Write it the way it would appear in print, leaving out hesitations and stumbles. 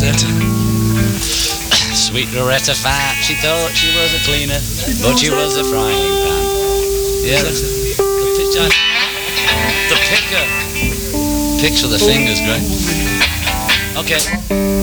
Loretta. Sweet Loretta Fat, she thought she was a cleaner, but she was a frying pan. Yeah, the picture. The picker. Picture the fingers, great. Okay.